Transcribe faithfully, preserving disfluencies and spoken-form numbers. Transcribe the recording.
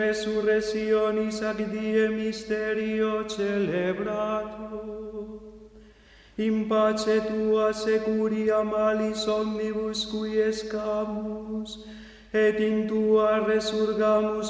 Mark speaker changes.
Speaker 1: resurrectionis ac die mysterio celebrato. In pace tua securia malis omnibus qui escamus, et in tua resurgamus